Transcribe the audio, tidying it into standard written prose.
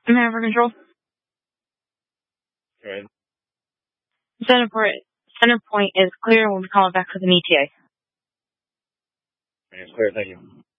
Maneuver control. Go ahead. Center point is clear, and we'll be calling back with an ETA. It's clear, thank you.